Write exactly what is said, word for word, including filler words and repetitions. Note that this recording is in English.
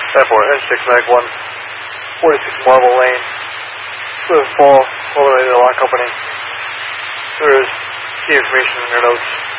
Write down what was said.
ten four, N six Mag one, forty-six Marble Lane, Swift Fall, all the way to the lock company. There is key information in your notes.